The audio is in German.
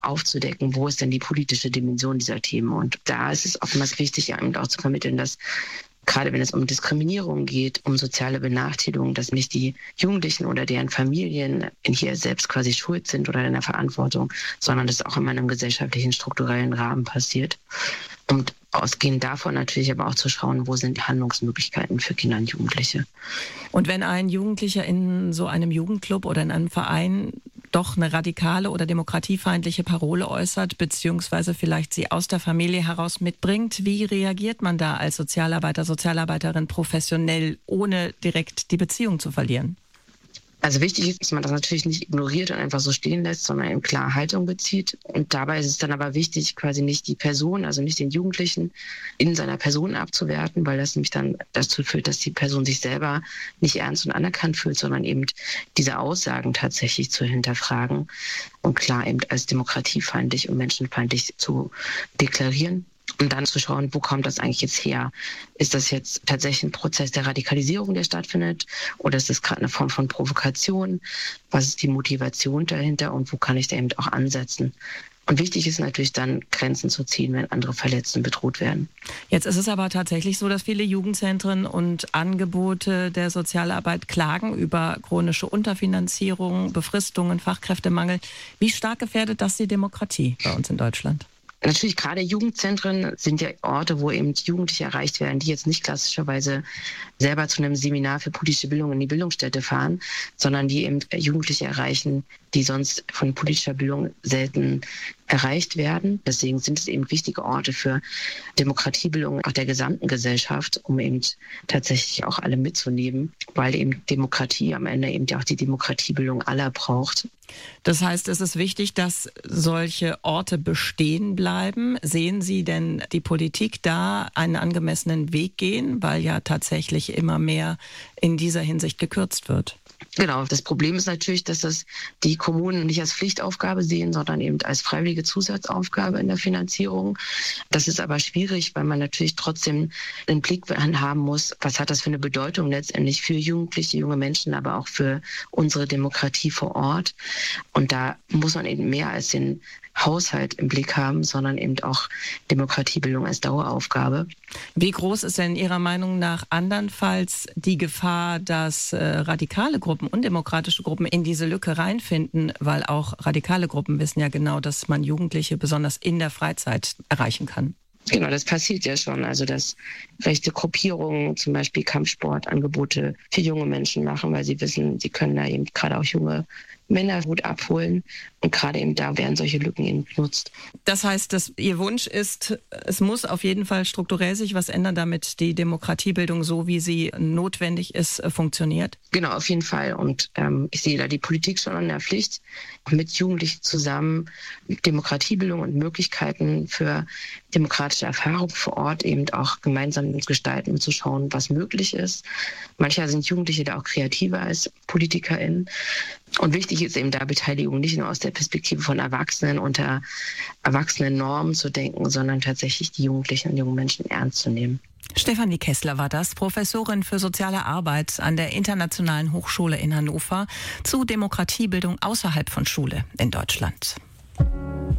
aufzudecken, wo ist denn die politische Dimension dieser Themen. Und da ist es oftmals wichtig, eben auch zu vermitteln, dass gerade wenn es um Diskriminierung geht, um soziale Benachteiligung, dass nicht die Jugendlichen oder deren Familien hier selbst quasi schuld sind oder in der Verantwortung, sondern das auch in einem gesellschaftlichen, strukturellen Rahmen passiert. Und ausgehend davon natürlich aber auch zu schauen, wo sind Handlungsmöglichkeiten für Kinder und Jugendliche. Und wenn ein Jugendlicher in so einem Jugendclub oder in einem Verein doch eine radikale oder demokratiefeindliche Parole äußert, beziehungsweise vielleicht sie aus der Familie heraus mitbringt, wie reagiert man da als Sozialarbeiter, Sozialarbeiterin professionell, ohne direkt die Beziehung zu verlieren? Also wichtig ist, dass man das natürlich nicht ignoriert und einfach so stehen lässt, sondern eben klar Haltung bezieht. Und dabei ist es dann aber wichtig, quasi nicht die Person, also nicht den Jugendlichen in seiner Person abzuwerten, weil das nämlich dann dazu führt, dass die Person sich selber nicht ernst und anerkannt fühlt, sondern eben diese Aussagen tatsächlich zu hinterfragen und klar eben als demokratiefeindlich und menschenfeindlich zu deklarieren. Und dann zu schauen, wo kommt das eigentlich jetzt her? Ist das jetzt tatsächlich ein Prozess der Radikalisierung, der stattfindet? Oder ist das gerade eine Form von Provokation? Was ist die Motivation dahinter und wo kann ich da eben auch ansetzen? Und wichtig ist natürlich dann, Grenzen zu ziehen, wenn andere verletzt und bedroht werden. Jetzt ist es aber tatsächlich so, dass viele Jugendzentren und Angebote der Sozialarbeit klagen über chronische Unterfinanzierung, Befristungen, Fachkräftemangel. Wie stark gefährdet das die Demokratie bei uns in Deutschland? Natürlich gerade Jugendzentren sind ja Orte, wo eben Jugendliche erreicht werden, die jetzt nicht klassischerweise selber zu einem Seminar für politische Bildung in die Bildungsstätte fahren, sondern die eben Jugendliche erreichen, die sonst von politischer Bildung selten erreicht werden. Deswegen sind es eben wichtige Orte für Demokratiebildung auch der gesamten Gesellschaft, um eben tatsächlich auch alle mitzunehmen, weil eben Demokratie am Ende eben auch die Demokratiebildung aller braucht. Das heißt, es ist wichtig, dass solche Orte bestehen bleiben. Sehen Sie denn die Politik da einen angemessenen Weg gehen, weil ja tatsächlich immer mehr in dieser Hinsicht gekürzt wird? Genau, das Problem ist natürlich, dass das die Kommunen nicht als Pflichtaufgabe sehen, sondern eben als freiwillige Zusatzaufgabe in der Finanzierung. Das ist aber schwierig, weil man natürlich trotzdem den Blick haben muss, was hat das für eine Bedeutung letztendlich für Jugendliche, junge Menschen, aber auch für unsere Demokratie vor Ort. Und da muss man eben mehr als den Haushalt im Blick haben, sondern eben auch Demokratiebildung als Daueraufgabe. Wie groß ist denn Ihrer Meinung nach andernfalls die Gefahr, dass radikale Gruppen, undemokratische Gruppen in diese Lücke reinfinden, weil auch radikale Gruppen wissen ja genau, dass man Jugendliche besonders in der Freizeit erreichen kann? Genau, das passiert ja schon. Also dass rechte Gruppierungen zum Beispiel Kampfsportangebote für junge Menschen machen, weil sie wissen, sie können da eben gerade auch junge Männer gut abholen. Und gerade eben da werden solche Lücken eben genutzt. Das heißt, dass Ihr Wunsch ist, es muss auf jeden Fall strukturell sich was ändern, damit die Demokratiebildung, so wie sie notwendig ist, funktioniert? Genau, auf jeden Fall. Und ich sehe da die Politik schon in der Pflicht, mit Jugendlichen zusammen Demokratiebildung und Möglichkeiten für demokratische Erfahrung vor Ort eben auch gemeinsam zu gestalten und zu schauen, was möglich ist. Manchmal sind Jugendliche da auch kreativer als PolitikerInnen. Und wichtig ist eben da Beteiligung nicht nur aus der Perspektive von Erwachsenen unter erwachsenen Normen zu denken, sondern tatsächlich die Jugendlichen und jungen Menschen ernst zu nehmen. Stefanie Kessler war das, Professorin für soziale Arbeit an der Internationalen Hochschule in Hannover zu Demokratiebildung außerhalb von Schule in Deutschland.